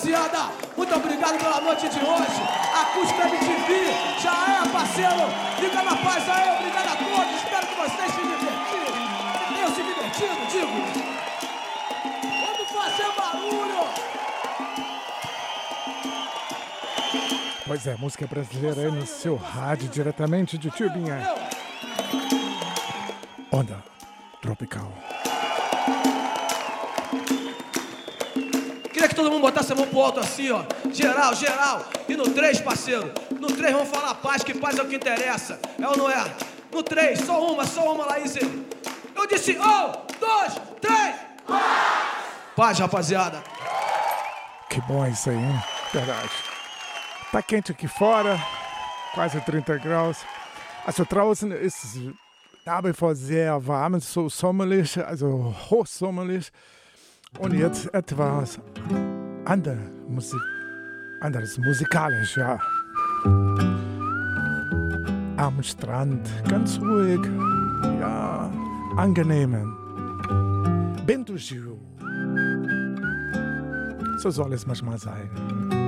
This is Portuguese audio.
rapaziada. Muito obrigado pela noite de hoje. Acústica MTV já é, parceiro. Fica na paz aí, obrigado a todos. Espero que vocês se divertiram. Tenham se divertido, digo. Vamos fazer barulho. Pois é, música brasileira aí no seu rádio, diretamente de Tubinha. Onda tropical. Queria que todo mundo botasse a mão pro alto assim, ó. Geral, geral. E no 3, parceiro. No 3 vamos falar paz, que paz é o que interessa. É ou não é? No 3, só uma, Laís. Eu disse 1, 2, 3. Paz, rapaziada. Que bom isso aí, hein? Verdade. Tá quente aqui fora, quase 30 graus. Also draußen ist es nach wie vor sehr warm, so sommerlich, also hochsommerlich. Und jetzt etwas anderes musikalisch, ja. Am Strand, ganz ruhig, ja, angenehm. Bento Gil. So soll es manchmal sein.